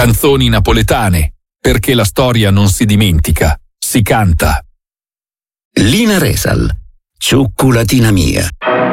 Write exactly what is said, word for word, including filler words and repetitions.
Canzoni napoletane, perché la storia non si dimentica, si canta. Lina Resal, Ciucculatina mia.